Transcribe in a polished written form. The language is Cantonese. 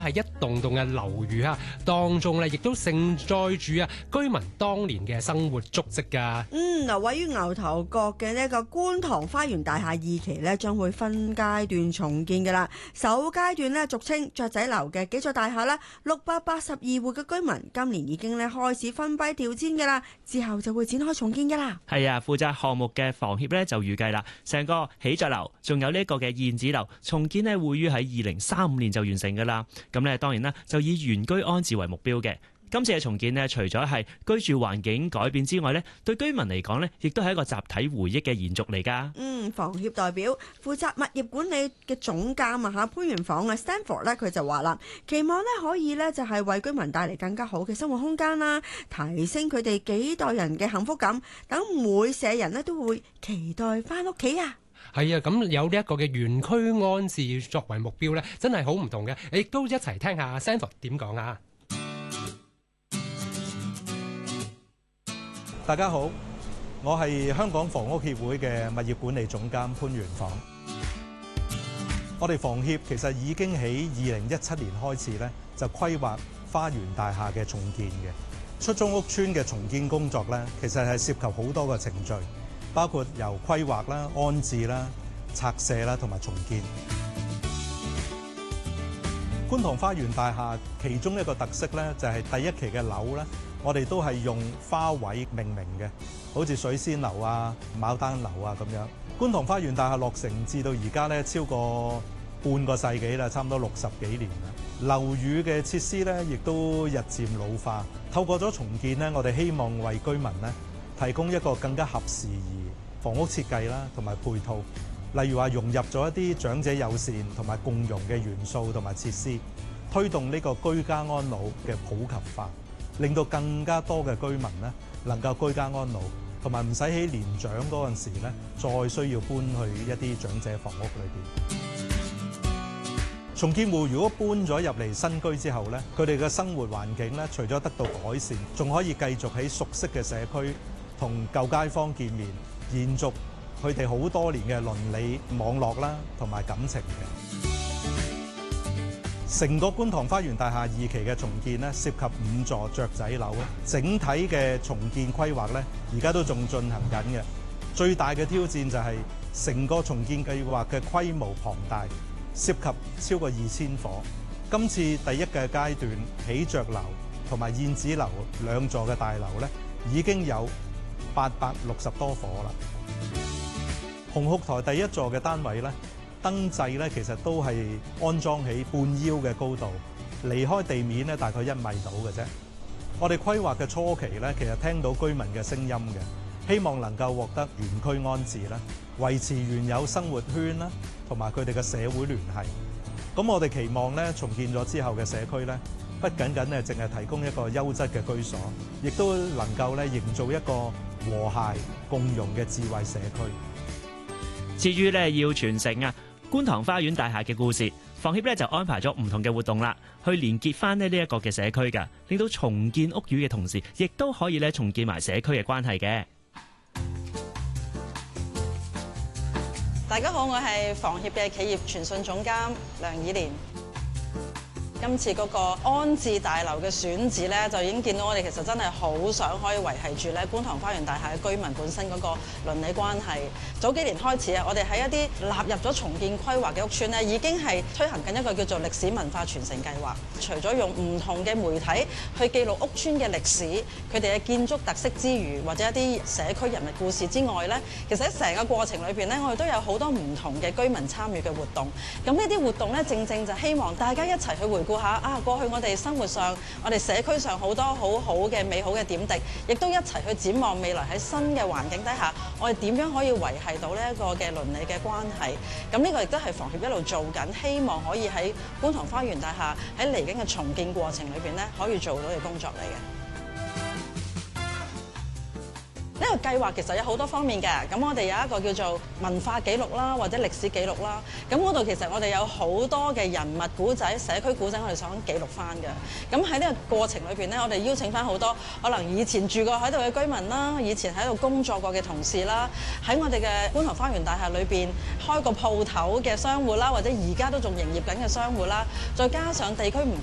係一棟棟嘅樓宇啊，當中咧亦都承載住居民當年嘅生活足跡㗎。 位於牛頭角嘅呢個觀塘花園大廈二期咧，將會分階段重建㗎啦。首階段咧，俗稱雀仔樓嘅幾座大廈啦，682戶嘅居民今年已經咧開始分批調遷㗎啦，之後就會展開重建㗎啦。 係啊，負責項目嘅房協咧就預計啦，成個喜鵲樓仲有呢個嘅燕子樓重建咧，會於喺2035年就完成㗎啦。咁咧當然啦，就以原居安置為目標嘅。今次嘅重建呢，除咗係居住環境改變之外呢，對居民嚟講呢，亦都係一個集體回憶嘅延續嚟㗎。 房協代表負責物業管理嘅總監潘元房Stanford 咧，佢就話啦，期望呢可以呢就係為居民帶嚟更加好嘅生活空間啦，提升佢哋幾代人嘅幸福感，等每社人呢都會期待返屋企啊！ 係啊，咁有呢一個嘅原區安置作為目標呢，真係好唔同嘅。亦都一齊聽下 Stanford 點講啊！ 大家好，我係香港房屋協會嘅物業管理總監潘元房。我哋房協其實已經喺2017年開始咧，就規劃花園大廈嘅重建嘅出租屋邨嘅重建工作咧，其實係涉及好多個程序，包括由規劃啦、安置啦、拆卸啦同埋重建。觀塘花園大廈其中一個特色咧，就係第一期嘅樓咧，我哋都係用花位命名嘅，好似水仙樓啊、牡丹樓啊咁樣。觀塘花園大廈落成至到而家咧，超過半個世紀啦，差唔多60幾年啦。樓宇嘅設施咧，亦都日漸老化。透過咗重建咧，我哋希望為居民咧提供一個更加合時宜房屋設計啦，同埋配套。例如話融入咗一啲長者友善同埋共融嘅元素同埋設施，推動呢個居家安老嘅普及化。令到更加多嘅居民咧能夠居家安老，同埋唔使喺年長嗰陣時咧再需要搬去一啲長者房屋裏邊。重建戶如果搬咗入嚟新居之後咧，佢哋嘅生活環境咧除咗得到改善，仲可以繼續喺熟悉嘅社區同舊街坊見面，延續佢哋好多年嘅鄰里網絡啦，同埋感情嘅。成個觀塘花園大廈2期嘅重建咧，涉及5座雀仔樓，整體嘅重建規劃咧，而家都仲進行緊嘅。最大嘅挑戰就係成個重建計劃嘅規模龐大，涉及超過2000伙。今次第一嘅階段，喜鵲樓同埋燕子樓2座嘅大樓咧，已經有860多伙啦。紅磡台第1座嘅單位咧，燈掣咧其實都係安裝喺半腰嘅高度，離開地面咧大概1米到嘅啫。我哋規劃嘅初期咧，其實聽到居民嘅聲音嘅，希望能夠獲得原區安置啦，維持原有生活圈啦，同埋佢哋嘅社會聯繫。咁我哋期望咧重建咗之後嘅社區咧，不僅僅咧淨係提供一個優質嘅居所，亦都能夠咧營造一個和諧共融嘅智慧社區。 至於咧要傳承觀塘花園大廈嘅故事，房協咧就安排咗唔同嘅活動啦，去連結翻呢一個嘅社區㗎，令到重建屋宇嘅同時，亦都可以咧重建埋社區嘅關係嘅。 大家好，我係房協嘅企業傳訊總監梁以蓮。今次嗰個安置大樓嘅選址咧，就已經見到我哋其實真係好想可以維繫住咧觀塘花園大廈嘅居民本身嗰個鄰里關係。早幾年開始我哋喺一啲納入咗重建規劃嘅屋邨咧，已經係推行緊一個叫做歷史文化傳承計劃。除咗用唔同嘅媒體去記錄屋邨嘅歷史、佢哋嘅建築特色之餘，或者一啲社區人物故事之外咧，其實喺成個過程裏邊咧，我哋都有好多唔同嘅居民參與嘅活動。咁呢啲活動咧，正正就希望大家一齊去回顧下過去我哋生活上、我哋社區上好多好好嘅美好嘅點滴，亦都一齊去展望未來喺新嘅環境底下，我哋點樣可以維繫到呢一個嘅鄰里嘅關係。咁呢個亦都係房協一路做緊，希望可以喺觀塘花園大廈喺嚟緊嘅重建過程裏邊咧，可以做到嘅工作嚟嘅。 呢個計劃其實有好多方面嘅，咁我哋有一個叫做文化記錄啦，或者歷史記錄啦。咁嗰度其實我哋有好多嘅人物古仔、社區古仔，我哋想記錄翻嘅。咁喺呢個過程裏邊呢，我哋邀請翻好多可能以前住過喺度嘅居民啦，以前喺度工作過嘅同事啦，喺我哋嘅觀塘花園大廈裏邊開個鋪頭嘅商戶啦，或者而家都仲營業緊嘅商戶啦，再加上地區唔